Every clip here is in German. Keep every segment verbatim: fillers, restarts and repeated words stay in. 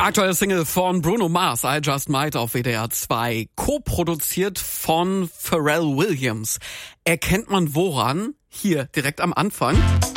Aktuelle Single von Bruno Mars, I Just Might auf W D R zwei, co-produziert von Pharrell Williams. Erkennt man woran? Hier, direkt am Anfang.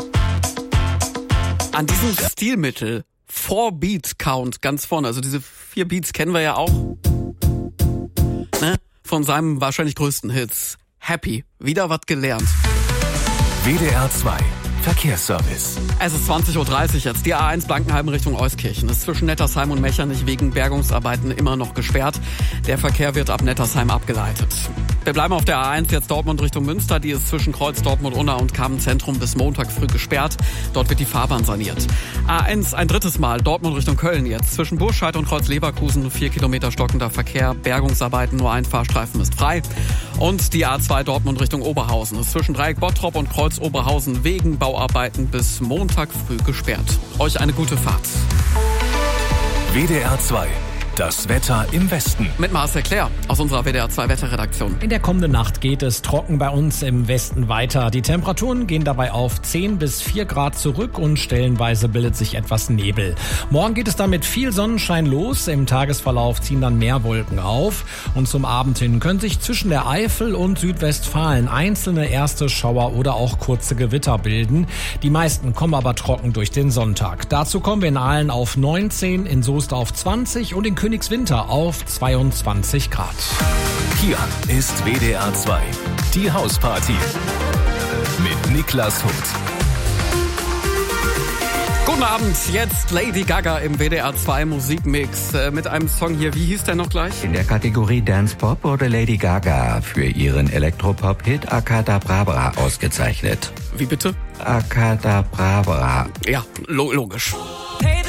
An diesem Stilmittel, Four Beat Count, ganz vorne. Also diese vier Beats kennen wir ja auch. Ne? Von seinem wahrscheinlich größten Hits. Happy. Wieder was gelernt. W D R zwei Verkehrsservice. Es ist zwanzig Uhr dreißig jetzt. Die A eins Blankenheim Richtung Euskirchen ist zwischen Nettersheim und Mechernich wegen Bergungsarbeiten immer noch gesperrt. Der Verkehr wird ab Nettersheim abgeleitet. Wir bleiben auf der A eins jetzt Dortmund Richtung Münster. Die ist zwischen Kreuz Dortmund-Unna und Kamen-Zentrum bis Montag früh gesperrt. Dort wird die Fahrbahn saniert. A eins ein drittes Mal Dortmund Richtung Köln jetzt. Zwischen Burscheid und Kreuz Leverkusen vier Kilometer stockender Verkehr. Bergungsarbeiten, nur ein Fahrstreifen ist frei. Und die A zwei Dortmund Richtung Oberhausen ist zwischen Dreieck Bottrop und Kreuz Oberhausen wegen Bauarbeiten bis Montag früh gesperrt. Euch eine gute Fahrt. W D R zwei. Das Wetter im Westen. Mit Marcel Claire aus unserer W D R zwei Wetterredaktion. In der kommenden Nacht geht es trocken bei uns im Westen weiter. Die Temperaturen gehen dabei auf zehn bis vier Grad zurück und stellenweise bildet sich etwas Nebel. Morgen geht es dann mit viel Sonnenschein los. Im Tagesverlauf ziehen dann mehr Wolken auf. Und zum Abend hin können sich zwischen der Eifel und Südwestfalen einzelne erste Schauer oder auch kurze Gewitter bilden. Die meisten kommen aber trocken durch den Sonntag. Dazu kommen wir in Aalen auf neunzehn, in Soest auf zwanzig und in Königswinter auf zweiundzwanzig Grad. Hier ist W D R zwei, die Hausparty mit Niklas Huth. Guten Abend, jetzt Lady Gaga im W D R zwei Musikmix äh, mit einem Song hier. Wie hieß der noch gleich? In der Kategorie Dance Pop wurde Lady Gaga für ihren Elektropop-Hit Akadabra ausgezeichnet. Wie bitte? Akadabra. Ja, lo- logisch. Hey,